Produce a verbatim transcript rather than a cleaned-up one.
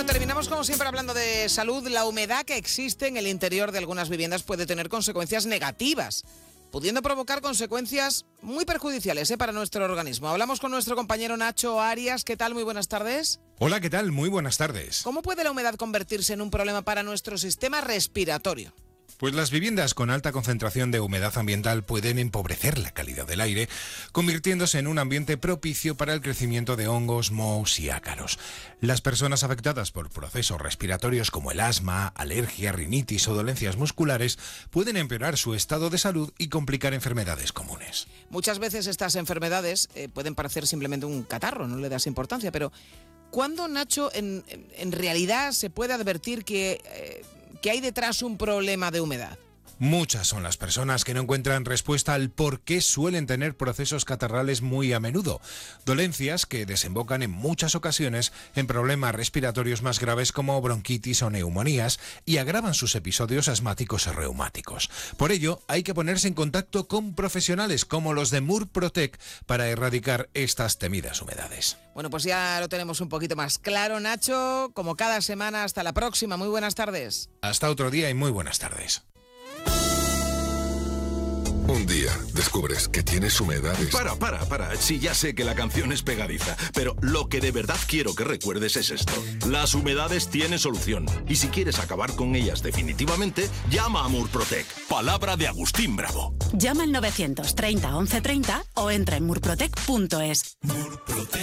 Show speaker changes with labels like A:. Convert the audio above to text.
A: terminamos como siempre hablando de salud. La humedad que existe en el interior de algunas viviendas puede tener consecuencias negativas, pudiendo provocar consecuencias muy perjudiciales ¿eh? para nuestro organismo. Hablamos con nuestro compañero Nacho Arias. ¿Qué tal? Muy buenas tardes.
B: Hola, ¿qué tal? Muy buenas tardes.
A: ¿Cómo puede la humedad convertirse en un problema para nuestro sistema respiratorio?
B: Pues las viviendas con alta concentración de humedad ambiental pueden empobrecer la calidad del aire, convirtiéndose en un ambiente propicio para el crecimiento de hongos, mohos y ácaros. Las personas afectadas por procesos respiratorios como el asma, alergia, rinitis o dolencias musculares pueden empeorar su estado de salud y complicar enfermedades comunes.
A: Muchas veces estas enfermedades eh, pueden parecer simplemente un catarro, no le das importancia, pero ¿cuándo, Nacho, en, en, en realidad se puede advertir que... Eh, que hay detrás un problema de humedad?
B: Muchas son las personas que no encuentran respuesta al por qué suelen tener procesos catarrales muy a menudo, dolencias que desembocan en muchas ocasiones en problemas respiratorios más graves como bronquitis o neumonías y agravan sus episodios asmáticos o reumáticos. Por ello, hay que ponerse en contacto con profesionales como los de Murprotec para erradicar estas temidas humedades.
A: Bueno, pues ya lo tenemos un poquito más claro, Nacho. Como cada semana, hasta la próxima. Muy buenas tardes.
B: Hasta otro día y muy buenas tardes.
C: Un día descubres que tienes humedades.
D: Para, para, para. Sí, ya sé que la canción es pegadiza, pero lo que de verdad quiero que recuerdes es esto. Las humedades tienen solución. Y si quieres acabar con ellas definitivamente, llama a Murprotec. Palabra de Agustín Bravo.
E: Llama al novecientos treinta once treinta o entra en murprotec punto es.